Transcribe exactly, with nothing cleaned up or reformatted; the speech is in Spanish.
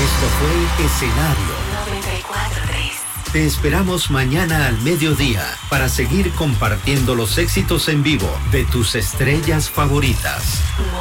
Esto fue Escenario noventa y cuatro tres. Te esperamos mañana al mediodía para seguir compartiendo los éxitos en vivo de tus estrellas favoritas.